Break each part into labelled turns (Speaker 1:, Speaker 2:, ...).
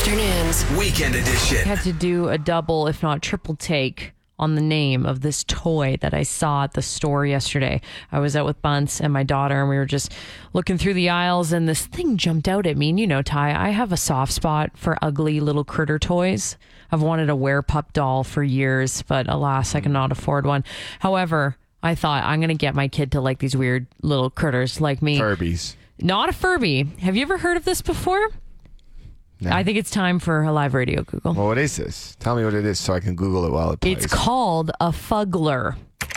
Speaker 1: Afternoons.
Speaker 2: Weekend edition.
Speaker 3: I had to do a double, if not triple take on the name of this toy that I saw at the store yesterday. I was out with Bunce and my daughter, and we were just looking through the aisles, and this thing jumped out at me. And you know, Ty, I have a soft spot for ugly little critter toys. I've wanted a werepup doll for years, but alas, I cannot afford one. However, I thought I'm going to get my kid to like these weird little critters like me.
Speaker 4: Furbies.
Speaker 3: Not a Furby. Have you ever heard of this before?
Speaker 4: No.
Speaker 3: I think it's time for a live radio Google.
Speaker 4: Well, what is this? Tell me what it is so I can Google it while it plays.
Speaker 3: It's called a Fuggler.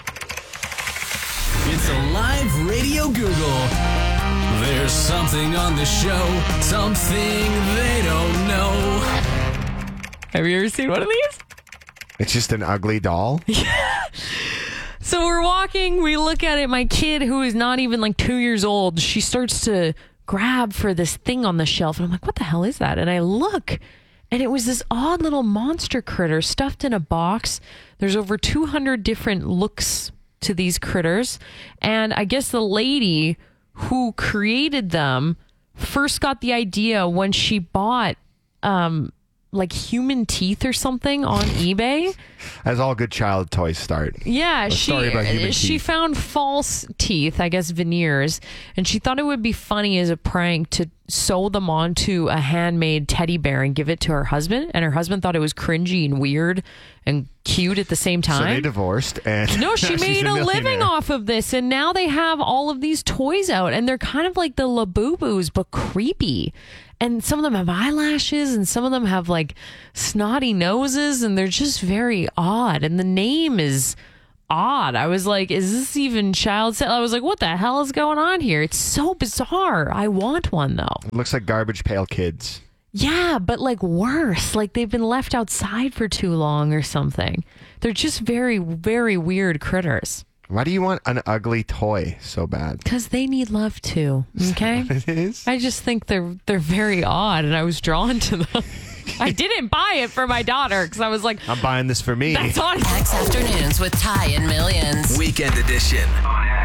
Speaker 2: It's a live radio Google. There's something on the show, something they don't know.
Speaker 3: Have you ever seen one of these?
Speaker 4: It's just an ugly doll?
Speaker 3: So we're walking, we look at it. My kid, who is not even like 2 years old, she starts to grab for this thing on the shelf. And I'm like, what the hell is that? And I look, and it was this odd little monster critter stuffed in a box. There's over 200 different looks to these critters. And I guess the lady who created them first got the idea when she bought like human teeth or something on eBay.
Speaker 4: As all good child toys start.
Speaker 3: Yeah,
Speaker 4: story about human
Speaker 3: she
Speaker 4: teeth.
Speaker 3: found false teeth, I guess veneers, and she thought it would be funny as a prank to sew them onto a handmade teddy bear and give it to her husband. And her husband thought it was cringy and weird and cute at the same time.
Speaker 4: So they divorced and
Speaker 3: No, she
Speaker 4: now she's
Speaker 3: made a living
Speaker 4: millionaire.
Speaker 3: off of this, and now they have all of these toys out, and they're kind of like the Labubu's, but creepy. And some of them have eyelashes, and some of them have like snotty noses, and they're just very odd. And the name is odd. I was like, is this even child set? I was like, what the hell is going on here? It's so bizarre. I want one though.
Speaker 4: It looks like Garbage Pail Kids.
Speaker 3: Yeah, but like worse. Like they've been left outside for too long or something. They're just very, very weird critters.
Speaker 4: Why do you want an ugly toy so bad?
Speaker 3: Because they need love too. Okay?
Speaker 4: It is?
Speaker 3: I just think they're very odd, and I was drawn to them. I didn't buy it for my daughter because I was like,
Speaker 4: I'm buying this for me.
Speaker 3: that's odd.
Speaker 1: X Afternoons with Ty and Millions.
Speaker 2: Weekend edition.